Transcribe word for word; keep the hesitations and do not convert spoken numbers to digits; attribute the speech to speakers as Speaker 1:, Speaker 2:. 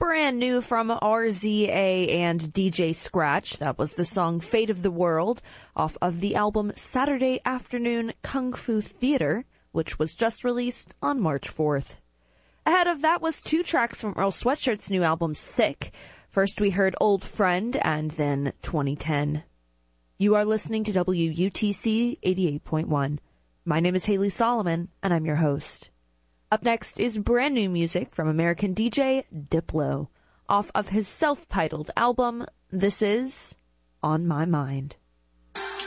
Speaker 1: Brand new from R Z A and D J Scratch. That was the song Fate of the World off of the album Saturday Afternoon Kung Fu Theater, which was just released on March fourth. Ahead of that was two tracks from Earl Sweatshirt's new album Sick. First we heard Old Friend and then twenty ten. You are listening to W U T C eighty-eight point one. My name is Haley Solomon, and I'm your host. Up next is brand new music from American D J Diplo, off of his self-titled album, This Is On My Mind.